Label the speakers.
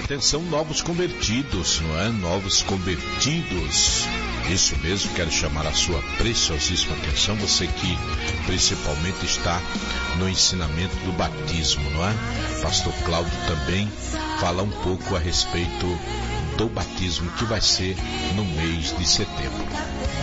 Speaker 1: Atenção, novos convertidos, não é? Novos convertidos. Isso mesmo, quero chamar a sua preciosíssima atenção, você que principalmente está no ensinamento do batismo, não é? Pastor Cláudio também fala um pouco a respeito do batismo que vai ser no mês de setembro.